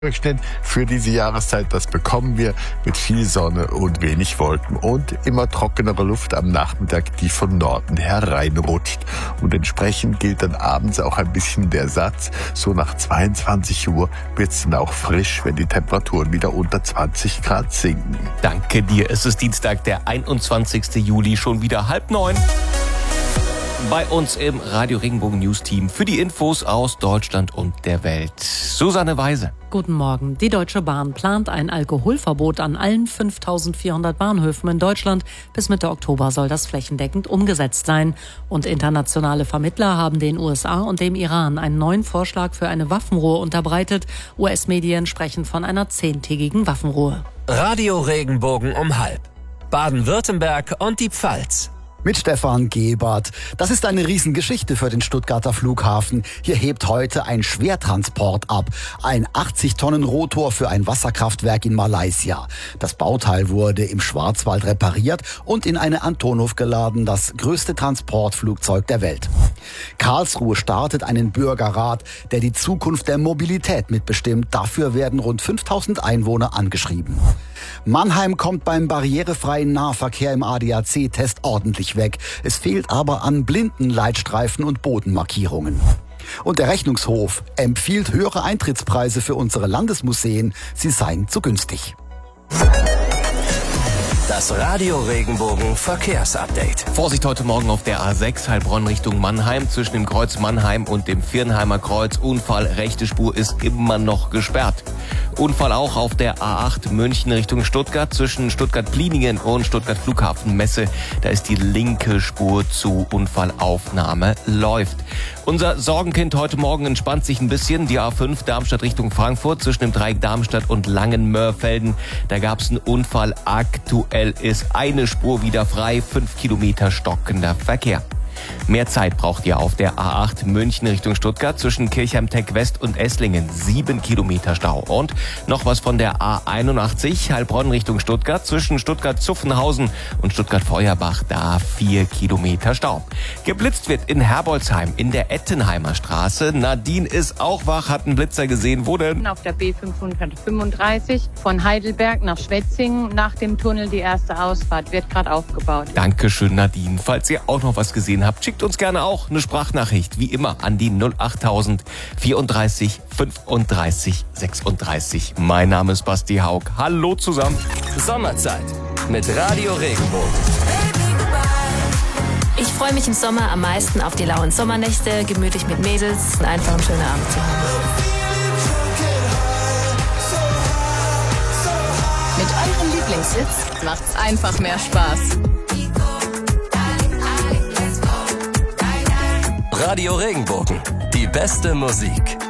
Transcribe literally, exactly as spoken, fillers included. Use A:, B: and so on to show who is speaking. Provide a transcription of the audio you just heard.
A: Durchschnitt für diese Jahreszeit, das bekommen wir mit viel Sonne und wenig Wolken und immer trockenere Luft am Nachmittag, die von Norden hereinrutscht. Und entsprechend gilt dann abends auch ein bisschen der Satz, so nach zweiundzwanzig Uhr wird es dann auch frisch, wenn die Temperaturen wieder unter zwanzig Grad sinken.
B: Danke dir. Es ist Dienstag, der einundzwanzigste Juli, schon wieder halb neun. Bei uns im Radio Regenbogen News Team für die Infos aus Deutschland und der Welt. Susanne Weise.
C: Guten Morgen. Die Deutsche Bahn plant ein Alkoholverbot an allen fünftausendvierhundert Bahnhöfen in Deutschland. Bis Mitte Oktober soll das flächendeckend umgesetzt sein. Und internationale Vermittler haben den U S A und dem Iran einen neuen Vorschlag für eine Waffenruhe unterbreitet. U S-Medien sprechen von einer zehntägigen Waffenruhe.
D: Radio Regenbogen um halb. Baden-Württemberg und die Pfalz.
E: Mit Stefan Gebert. Das ist eine Riesengeschichte für den Stuttgarter Flughafen. Hier hebt heute ein Schwertransport ab. Ein achtzig Tonnen Rotor für ein Wasserkraftwerk in Malaysia. Das Bauteil wurde im Schwarzwald repariert und in eine Antonov geladen, das größte Transportflugzeug der Welt. Karlsruhe startet einen Bürgerrat, der die Zukunft der Mobilität mitbestimmt. Dafür werden rund fünftausend Einwohner angeschrieben. Mannheim kommt beim barrierefreien Nahverkehr im A D A C-Test ordentlich weg. Es fehlt aber an Blindenleitstreifen und Bodenmarkierungen. Und der Rechnungshof empfiehlt höhere Eintrittspreise für unsere Landesmuseen. Sie seien zu günstig.
D: Das Radio Regenbogen Verkehrsupdate.
B: Vorsicht heute Morgen auf der A sechs Heilbronn Richtung Mannheim. Zwischen dem Kreuz Mannheim und dem Viernheimer Kreuz. Unfall, rechte Spur ist immer noch gesperrt. Unfall auch auf der A acht München Richtung Stuttgart. Zwischen Stuttgart-Pliningen und Stuttgart-Flughafen-Messe. Da ist die linke Spur zu. Unfallaufnahme läuft. Unser Sorgenkind heute Morgen entspannt sich ein bisschen. Die A fünf Darmstadt Richtung Frankfurt. Zwischen dem Dreieck Darmstadt und Langenmörfelden. Da gab es einen Unfall. Aktuell ist eine Spur wieder frei. Fünf Kilometer stockender Verkehr. Mehr Zeit braucht ihr auf der A acht München Richtung Stuttgart zwischen Kirchheim-Tech West und Esslingen. Sieben Kilometer Stau. Und noch was von der A einundachtzig Heilbronn Richtung Stuttgart zwischen Stuttgart-Zuffenhausen und Stuttgart-Feuerbach. Da vier Kilometer Stau. Geblitzt wird in Herbolzheim in der Ettenheimer Straße. Nadine ist auch wach, hat einen Blitzer gesehen. Wo denn?
F: Auf der B fünfhundertfünfunddreißig von Heidelberg nach Schwetzingen. Nach dem Tunnel die erste Ausfahrt. Wird gerade aufgebaut.
B: Dankeschön, Nadine. Falls ihr auch noch was gesehen habt, schickt uns gerne auch eine Sprachnachricht, wie immer, an die null achttausend vierunddreißig fünfunddreißig sechsunddreißig. Mein Name ist Basti Haug. Hallo zusammen.
D: Sommerzeit mit Radio Regenbogen.
G: Ich freue mich im Sommer am meisten auf die lauen Sommernächte, gemütlich mit Mädels und einfach einen schönen Abend zu haben.
H: Mit eurem Lieblingshits macht's einfach mehr Spaß.
D: Radio Regenbogen, die beste Musik.